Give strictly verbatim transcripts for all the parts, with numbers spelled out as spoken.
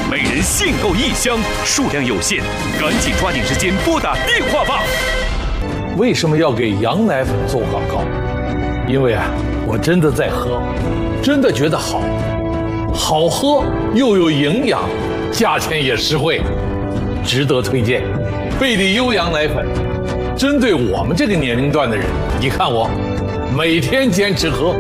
每人限购一箱，数量有限，赶紧抓紧时间拨打电话吧。 为什么要给羊奶粉做广告？因为啊，我真的在喝，真的觉得好，好喝又有营养，价钱也实惠，值得推荐。贝利优羊奶粉，针对我们这个年龄段的人，你看我每天坚持喝。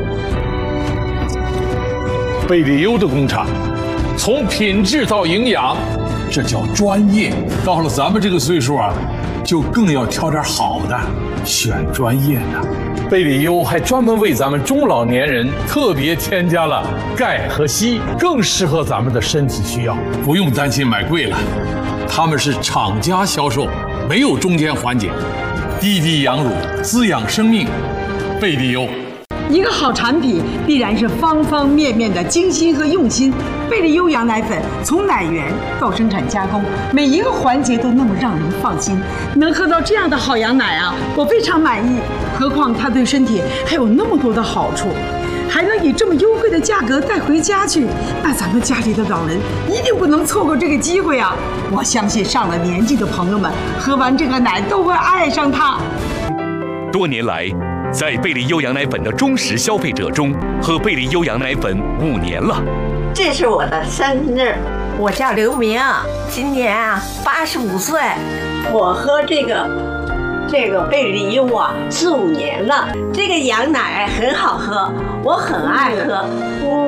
贝利优的工厂，从品质到营养，这叫专业。到了咱们这个岁数啊，就更要挑点好的，选专业的。贝利优还专门为咱们中老年人特别添加了钙和硒，更适合咱们的身体需要，不用担心买贵了。他们是厂家销售，没有中间环节，滴滴羊乳，滋养生命。贝利优。 一个好产品必然是方方面面的精心和用心。贝利优羊奶粉从奶源到生产加工，每一个环节都那么让人放心。能喝到这样的好羊奶啊，我非常满意。何况它对身体还有那么多的好处，还能以这么优惠的价格带回家去，那咱们家里的老人一定不能错过这个机会啊！我相信上了年纪的朋友们喝完这个奶都会爱上它。 多年来，在贝利优羊奶粉的忠实消费者中，喝贝利优羊奶粉五年了。 这是我的生日， 我叫刘明，今年啊八十五岁。 我喝这个这个贝利优啊四五年了，这个羊奶很好喝，我很爱喝。